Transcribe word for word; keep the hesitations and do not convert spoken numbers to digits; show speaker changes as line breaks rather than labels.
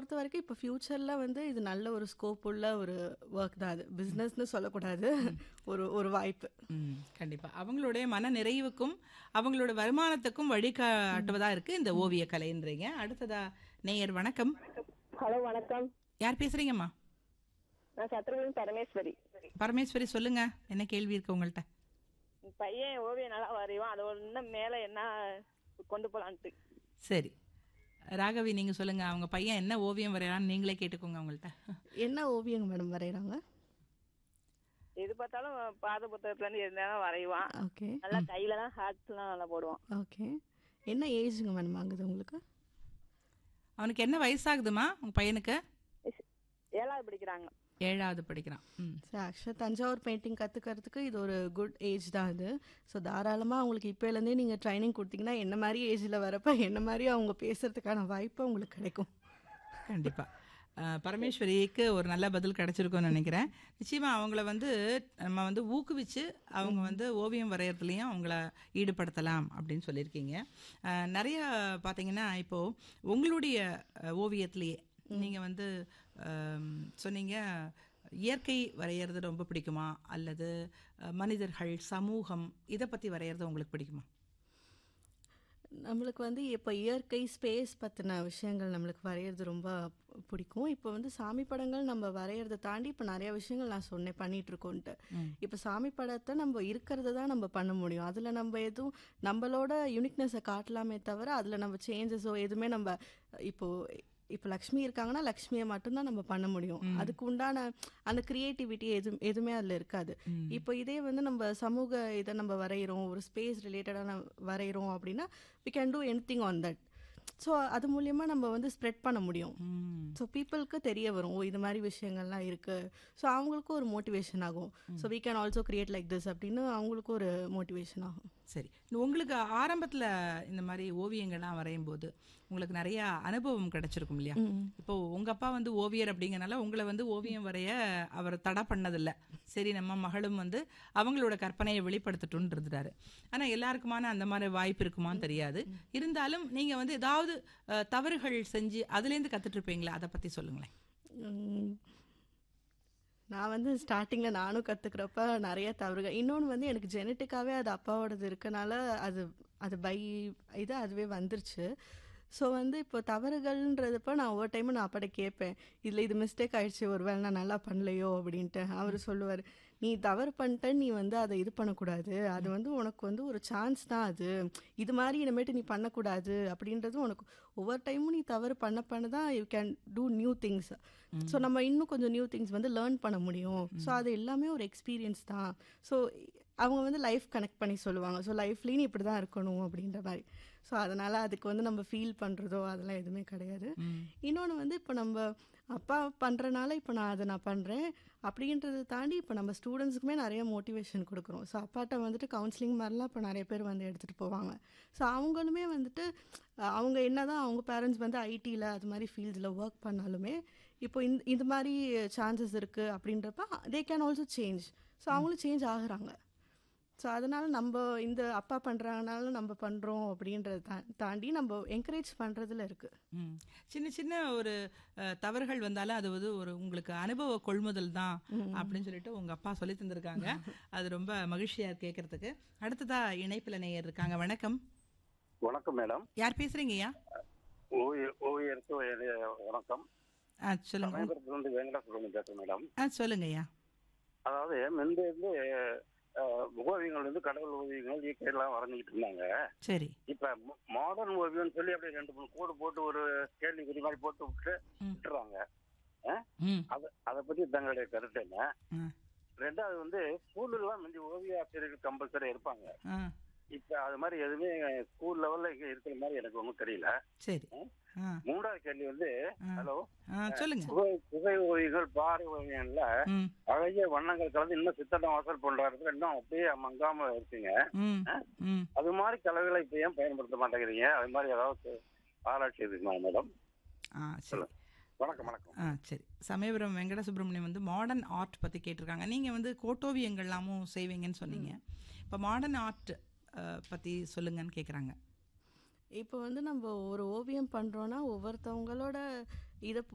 பொறுத்த வரைக்கும் இப்போ ஃப்யூச்சரில் வந்து இது நல்ல ஒரு ஸ்கோப் உள்ள ஒரு ஒர்க் தான். அது பிஸ்னஸ்னு சொல்லக்கூடாது, ஒரு ஒரு வாய்ப்பு.
ம் கண்டிப்பா. அவங்களுடைய மன நிறைவுக்கும் அவங்களோட வருமானத்துக்கும் வழிகாட்டுவதா இருக்கு இந்த ஓவிய கலைன்றீங்க. அடுத்ததா நேயர் வணக்கம்.
ஹலோ வணக்கம்.
யார் பேசுறீங்கம்மா?
நான் சத்ரவேல் பரமேஸ்வரி.
பரமேஸ்வரி சொல்லுங்க, என்ன கேள்வி இருக்கு உங்கள்ட்ட?
பையன் ஓவியம் நல்லா வரைவான், அது இன்னும் மேல என்ன கொண்டு போலான்ட்டு.
சரி ராகவி, நீங்க சொல்லுங்க, அவங்க பையன் என்ன ஓவியம் வரையறான்னு நீங்களே கேட்டுக்கோங்க அவங்கள்ட்ட.
என்ன ஓவியம் மேடம் வரைகிறாங்க?
எது பார்த்தாலும் பாத புத்தகத்துல இருந்து இருந்தாலும் வரைவான்.
ஓகே.
நல்லா கையிலலாம் ஹார்ட்ஸ்லாம் நல்லா போடுவான்.
ஓகே. என்ன ஏஜுங்க மேடம் ஆகுது உங்களுக்கு?
அவனுக்கு என்ன வயசாகுதுமா உங்க பையனுக்கு?
ஏழாவது படிக்கிறாங்க.
ஏழாவது படிக்கிறான். ம்
ஸோ ஆக்சுவலாக தஞ்சாவூர் பெயிண்டிங் கற்றுக்கிறதுக்கு இது ஒரு குட் ஏஜ் தான் இது. ஸோ தாராளமாக அவங்களுக்கு இப்போலேருந்தே நீங்கள் ட்ரைனிங் கொடுத்தீங்கன்னா என்ன மாதிரி ஏஜில் வரப்போ என்ன மாதிரி அவங்க பேசுகிறதுக்கான வாய்ப்பு உங்களுக்கு கிடைக்கும்.
கண்டிப்பா. அஹ், பரமேஸ்வரிக்கு ஒரு நல்ல பதில் கிடைச்சிருக்கும்னு நினைக்கிறேன். நிச்சயமா அவங்கள வந்து நம்ம வந்து ஊக்குவிச்சு அவங்க வந்து ஓவியம் வரைகிறதுலையும் அவங்கள ஈடுபடுத்தலாம் அப்படின்னு சொல்லியிருக்கீங்க. அஹ், நிறைய பார்த்தீங்கன்னா இப்போ உங்களுடைய அஹ், ஓவியத்திலேயே நீங்கள் வந்து அம், சொன்னீங்க இயற்கை வரைகிறது ரொம்ப பிடிக்குமா அல்லது அஹ், மனிதர்கள் சமூகம் இதை பற்றி வரைகிறது உங்களுக்கு பிடிக்குமா?
நம்மளுக்கு வந்து இப்போ இயற்கை ஸ்பேஸ் பற்றின விஷயங்கள் நம்மளுக்கு வரைகிறது ரொம்ப பிடிக்கும். இப்போ வந்து சாமி படங்கள் நம்ம வரைகிறத தாண்டி இப்போ நிறைய விஷயங்கள் நான் சொன்னேன் பண்ணிகிட்ருக்கோன்ட்டு. இப்போ சாமி படத்தை நம்ம இருக்கிறத தான் நம்ம பண்ண முடியும். அதில் நம்ம எதுவும் நம்மளோட யூனிக்னஸை காட்டலாமே தவிர அதில் நம்ம சேஞ்சஸோ எதுவுமே நம்ம இப்போது இப்போ லக்ஷ்மி இருக்காங்கன்னா லக்ஷ்மியை மட்டும்தான் நம்ம பண்ண முடியும். அதுக்கு உண்டான அந்த கிரியேட்டிவிட்டி எது எதுவுமே அதில் இருக்காது. இப்போ இதே வந்து நம்ம சமூக இதை நம்ம வரைகிறோம், ஒரு ஸ்பேஸ் ரிலேட்டடான வரைகிறோம் அப்படின்னா we can do anything on that. So அது மூலியமாக நம்ம வந்து ஸ்ப்ரெட் பண்ண முடியும். ஸோ பீப்புளுக்கு தெரிய வரும், ஓ இது மாதிரி விஷயங்கள்லாம் இருக்குது. ஸோ அவங்களுக்கும் ஒரு மோட்டிவேஷன் ஆகும். So we can also create like this அப்படின்னு அவங்களுக்கும் ஒரு மோட்டிவேஷன் ஆகும்.
சரி, உங்களுக்கு ஆரம்பத்தில் இந்த மாதிரி ஓவியங்கள்லாம் வரையும் போது உங்களுக்கு நிறைய அனுபவம் கிடைச்சிருக்கும் இல்லையா? இப்போ உங்க அப்பா வந்து ஓவியர் அப்படிங்கறனால உங்களை வந்து ஓவியம் வரைய அவர் தடை பண்ணதில்லை. சரி, நம்ம மகளும் வந்து அவங்களோட கற்பனையை வெளிப்படுத்தட்டும்னு இருந்தாரு. ஆனால் எல்லாருக்குமான அந்த மாதிரி வாய்ப்பு இருக்குமான்னு தெரியாது. இருந்தாலும் நீங்க வந்து ஏதாவது அஹ், தவறுகள் செஞ்சு அதுலேருந்து கத்துட்டு இருப்பீங்களா? அதை பத்தி சொல்லுங்களேன்.
உம், நான் வந்து ஸ்டார்டிங்கில் நானும் கற்றுக்கிறப்ப நிறைய தவறுகள். இன்னொன்று வந்து எனக்கு ஜெனட்டிக்காகவே அது அப்பாவோடது இருக்கனால அது அது பை இது அதுவே வந்துருச்சு. ஸோ வந்து இப்போ தவறுகள்ன்றதப்போ நான் ஒவ்வொரு டைமும் நான் அப்பாட்ட கேட்பேன், இதில் இது மிஸ்டேக் ஆகிடுச்சு, ஒரு வேளை நான் நல்லா பண்ணலையோ அப்படின்ட்டு. அவர் சொல்லுவார், நீ தவறு பண்ணிட்ட, நீ வந்து அதை இது பண்ணக்கூடாது, அது வந்து உனக்கு வந்து ஒரு சான்ஸ் தான், அது இது மாதிரி இனிமேட்டு நீ பண்ணக்கூடாது அப்படின்றது உனக்கு ஒவ்வொரு டைமும் நீ தவறு பண்ண பண்ண தான் you can do new things. So நம்ம இன்னும் கொஞ்சம் நியூ திங்ஸ் வந்து லேர்ன் பண்ண முடியும். ஸோ அது எல்லாமே ஒரு எக்ஸ்பீரியன்ஸ் தான். ஸோ அவங்க வந்து லைஃப் கனெக்ட் பண்ணி சொல்லுவாங்க, ஸோ லைஃப்லேயும் இப்படி தான் இருக்கணும் அப்படின்ற மாதிரி. ஸோ அதனால் அதுக்கு வந்து நம்ம ஃபீல் பண்ணுறதோ அதெல்லாம் எதுவுமே கிடையாது. இன்னொன்று வந்து இப்போ நம்ம அப்பா பண்ணுறனால இப்போ நான் அதை நான் பண்ணுறேன் அப்படின்றத தாண்டி இப்போ நம்ம ஸ்டூடெண்ட்ஸுக்குமே நிறைய மோட்டிவேஷன் கொடுக்குறோம். ஸோ அப்பாட்ட வந்துட்டு கவுன்சிலிங் மாதிரிலாம் இப்போ நிறைய பேர் வந்து எடுத்துகிட்டு போவாங்க. ஸோ அவங்களுமே வந்துட்டு அஹ், அவங்க என்ன தான் அவங்க பேரண்ட்ஸ் வந்து ஐடியில் அது மாதிரி ஃபீல்டில் ஒர்க் பண்ணாலுமே இப்போ இந்த இது மாதிரி சான்சஸ் இருக்குது அப்படின்றப்ப they can also change. So அவங்களும் சேஞ்ச் ஆகுறாங்க. ஸோ அதனால் நம்ம இந்த அப்பா பண்ணுறாங்கனால நம்ம பண்ணுறோம் அப்படின்றத தா தாண்டி நம்ம என்கரேஜ் பண்ணுறதுல இருக்குது.
ம். சின்ன சின்ன ஒரு அஹ், தவறுகள் வந்தாலும் அது வந்து ஒரு உங்களுக்கு அனுபவ கொள்முதல் தான் அப்படின்னு சொல்லிட்டு உங்க அப்பா சொல்லி தந்திருக்காங்க. அது ரொம்ப மகிழ்ச்சியா இருக்கு கேட்கறதுக்கு. அடுத்ததா இணைப்புல நேயர் இருக்காங்க. வணக்கம்.
வணக்கம் மேடம்.
யார் பேசுறீங்கய்யா?
ஓவியர் ஓவியருக்கு ஒரு வணக்கம்.
ஆ சொல்லுங்க.
சமயபுரத்துலேருந்து வெங்கடாசுப்ரமணியம் பேசுறேன் மேடம்.
ஆ சொல்லுங்கய்யா.
அதாவது முன்பு இருந்து அஹ், ஓவியங்கள் வந்து கடவுள் ஓவியங்கள் இயற்கையெல்லாம் வரைஞ்சிக்கிட்டு இருந்தாங்க.
சரி.
இப்ப மாடர்ன் ஓவியம்னு சொல்லி அப்படியே ரெண்டு மூணு கோடு போட்டு ஒரு கேள்விக்குறி மாதிரி போட்டு விட்டு விட்டுறாங்க. அஹ்,
ம்
அத அதை பத்தி தங்களுடைய கருத்து என்ன?
ம்.
ரெண்டாவது வந்து ஸ்கூல்லாம் வந்து ஓவிய ஆசிரியர்கள் கம்பல்சரி இருப்பாங்க.
ஆ
இப்ப அது மாதிரி எதுவுமே ஸ்கூல் லெவல்ல இருக்கிற மாதிரி எனக்கு ஒன்றும் தெரியல.
சரி. ஆ
மூன்றாவது கேள்வி வந்து, ஹலோ,
ஆ சொல்லுங்க.
புகை புகை ஓவியங்கள் பாறை ஓவியங்கள்ல
ம்
அழகிய வண்ணங்கள் கலந்து இன்னும் சித்தடம் வாசல் பண்றது இன்னும் அப்படியே மங்காம இருக்குங்க.
ம் ம்
அது மாதிரி கலவைகளை இப்ப ஏன் பயன்படுத்த மாட்டேங்கிறீங்க? அது மாதிரி ஏதாவது ஆராய்ச்சி இருக்குமா மேடம்?
ஆ சரி.
வணக்கம் வணக்கம்.
ஆ சரி. சமயபுரம் வெங்கட சுப்பிரமணியம் வந்து மாடர்ன் ஆர்ட் பற்றி கேட்டிருக்காங்க. நீங்கள் வந்து கோட்டோவியங்கள்லாமும் செய்வீங்கன்னு சொன்னீங்க. இப்போ மாடர்ன் ஆர்ட் பற்றி சொல்லுங்கன்னு கேட்குறாங்க.
இப்போ வந்து நம்ம ஒரு ஓவியம் பண்ணுறோன்னா ஒவ்வொருத்தவங்களோட இதை